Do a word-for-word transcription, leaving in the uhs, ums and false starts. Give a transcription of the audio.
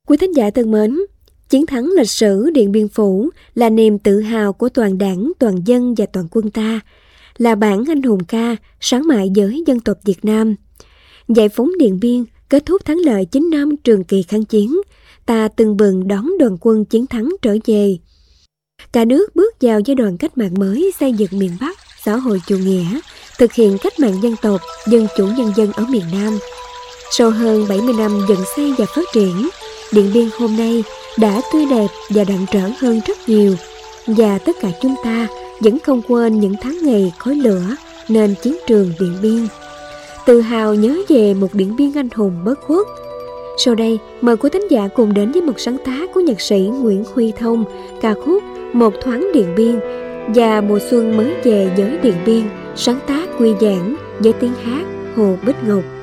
Quý thính giả thân mến, chiến thắng lịch sử Điện Biên Phủ là niềm tự hào của toàn đảng, toàn dân và toàn quân ta, là bản anh hùng ca sáng mãi với dân tộc Việt Nam. Giải phóng Điện Biên kết thúc thắng lợi chín năm trường kỳ kháng chiến, ta tưng bừng đón đoàn quân chiến thắng trở về. Cả nước bước vào giai đoạn cách mạng mới, xây dựng miền Bắc xã hội chủ nghĩa, thực hiện cách mạng dân tộc, dân chủ nhân dân ở miền Nam. Sau hơn bảy mươi năm dựng xây và phát triển, Điện Biên hôm nay đã tươi đẹp và đặng trở hơn rất nhiều. Và tất cả chúng ta vẫn không quên những tháng ngày khói lửa nên chiến trường Điện Biên. Tự hào nhớ về một Điện Biên anh hùng bất khuất. Sau đây, mời quý thính giả cùng đến với một sáng tác của nhạc sĩ Nguyễn Huy Thông, ca khúc Một Thoáng Điện Biên và Mùa Xuân Mới Về Với Điện Biên, sáng tác Quy Giảng với tiếng hát Hồ Bích Ngọc.